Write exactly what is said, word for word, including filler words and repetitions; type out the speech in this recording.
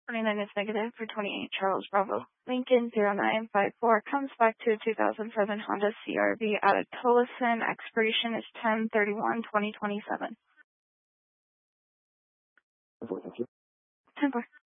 twenty-nine is negative for twenty-eight Charles Bravo. Lincoln zero nine five four comes back to a two thousand seven Honda C R V out of Tolleson. Expiration is ten thirty-one twenty twenty-seven. Thank you. ten four.